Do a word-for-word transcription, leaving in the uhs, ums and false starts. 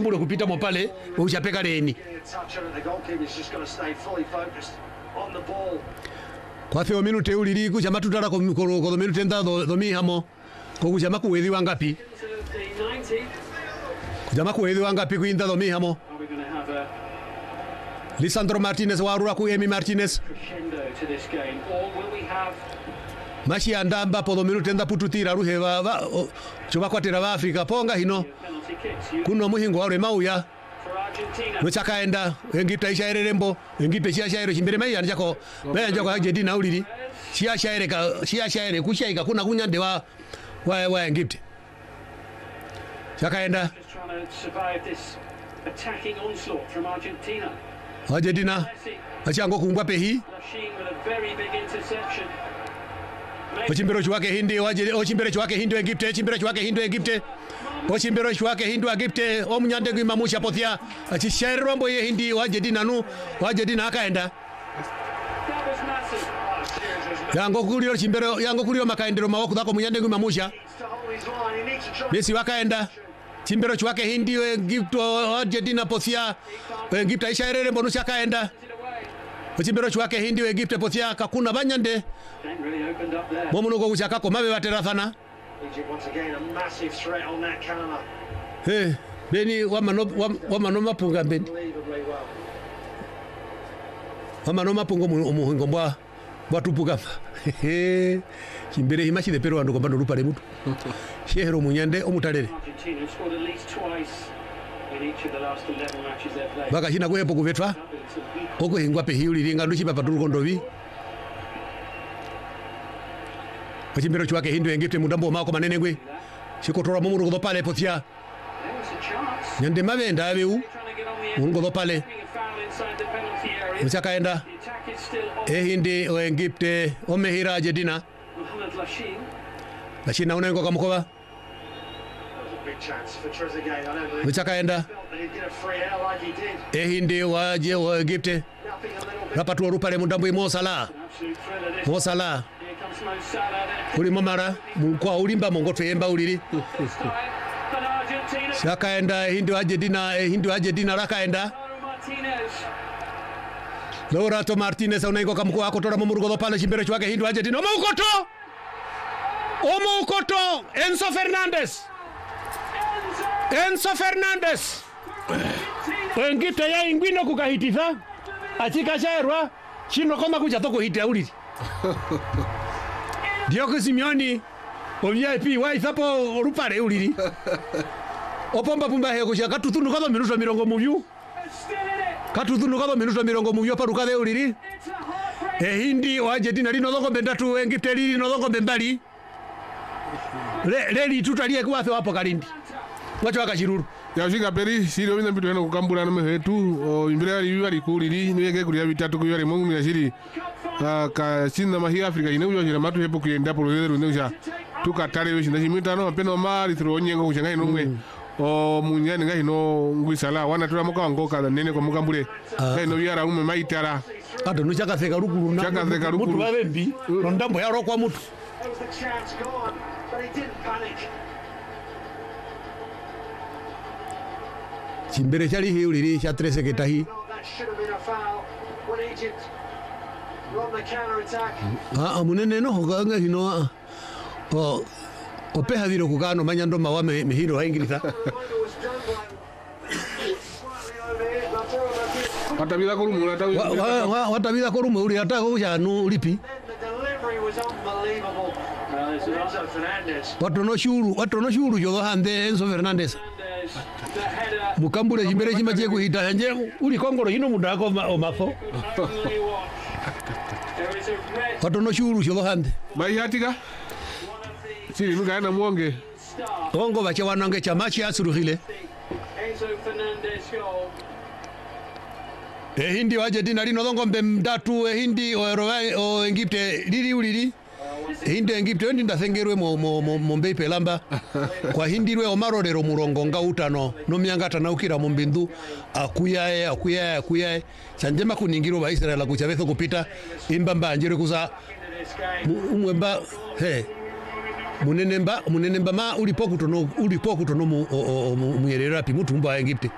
mukambule kupita mopale uchapeka leni kwa theo minute uliri kuchama tutala ko ko minute nda do mihamo ko kuchama kuwethi wangapi kuchama kuwethi wangapi kuinda do mihamo Lisandro Martinez warura ku Emi Martinez mashi andamba po do minute nda pututira ruheva va choba kwatera va Afrika ponga hino kuno muhingo wale mauya Muchakaenda engipta ishairembo engipte chiashaire chimbere mai anjako mai anjako Argentina uliri chiashaire ka chiashaire kushaika kuna kunyande wa wa wa engipte chakaenda Argentina achango kumbwa pehi Ochimbero chwake hindi waje ochimbero chwake hindi Egypte chimbero chwake hindi Egypte ochimbero chwake hindi Egypte omunyande gwimamusha pothia achishairombo ye hindi waje dinanu waje dina akaenda yango kulio chimbero yango kulio makaendero mawoko dako munyande gwimamusha Messi wakaenda chimbero chwake hindi Egypte waje dina pothia Egypte ishairere bonusha akaenda Ochimbero chwake hindi Egypte pothia kakuna banyande Momuno go kuchaka ko mabe batera fana Hey beni wamano wamano mapunga beni wamano mapunga umuhingo mbwa bwatupuka he kimbere himashi de pero ando kombando rupale mutu shehero munyande omutalere baka hina kwepo kuvetwa oko hingwa pe hiuli linga nduchi papa turukondovi Ochimbero chwake hindu Egypte mudambo mako manene ngwe shikotora mumuru godo pale potia nyande mabenda abeu ungodo pale mchakaenda eh hindi o Egypte omehira Argentina Lachina unengo kamukoba mchakaenda eh hindi waje o Egypte rapatu rupale mudambo Mo Salah Mo Salah Uli momara kwa ulimba mongoto yemba uliri Shakaenda hindi Argentina hindi Argentina rakaenda Laurato Martinez unaiko kamko akotora murugo pale chimbere chwake hindi Argentina omo ukoto omo ukoto Enzo Fernandez Enzo Fernandez Engite ya ingwino kukahitiza achika chaerwa chino koma kuja toko hiti uliri Dioko Simeone o V I P wai sapo rupare uliri opomba pumba he kushaka katutunu kado minuto mirongo muvyu katutunu kado minuto mirongo muvyu paruka de uliri e hindi o Argentina lino dongo bendatu Egypte lino dongo bembali le le tutalie kwa hapo kalindi wacho akashiruru yashika peri siri obina bitu heno kukambula no mehetu o imbere ali bali kuliri niwege kuri bitatu kuyare mungu yashiri ka sinna mahi Afrika ine uyo jira matu hepo kuyenda polo lero ndosha tukatale yo shinda shimitano apeno mari tronye ngo kuchanga inomwe o munyane ngai no ngwisala wana tura moka ngoka nene ko mukambule ngai no yara ume maitara ado no chaka feka rukuru na chaka feka rukuru mutu babembi no ndambo yaro kwa mutu chimbere chali hi uliri cha trese ketahi ah munene no hoganga hino o opeha viro kugano manyando mawa mehiro haingilisa watabida korumu wata watabida korumu uri hata ko janu ulipi watu no shuru watu no shuru yo hande Enzo Fernandez mukambule chimbere chimaje kuhita nje uli kongoro hino mudako o mafo watu no shuru yo hande bai hatika siri mugana muonge ongo bache wanange chamachi asuruhile e hindi waje dina lino dongo mbemdatu e hindi o Eroai o Egypte lili ulili hindi Egypte ndi ndasengerwe mo mo mo mbepe lamba kwa hindirwe omarorero murongo ngautano no myangata na ukira mu mbindu akuyae akuyae akuyae chanjema kuningiro ba Israel kuchavetho kupita imbamba anjere kuza umwemba he munenemba munenemba ma ulipokutono ulipokutono mu muyerera pi mutumba Egypte